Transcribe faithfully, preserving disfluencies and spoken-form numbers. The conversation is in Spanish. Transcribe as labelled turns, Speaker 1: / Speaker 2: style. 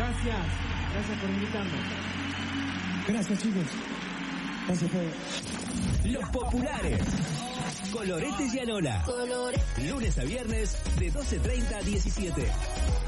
Speaker 1: Gracias, gracias por invitarnos.
Speaker 2: Gracias, chicos. Gracias, Fede.
Speaker 3: Los Populares. Colorete y Anola. Lunes a viernes de doce treinta a diecisiete.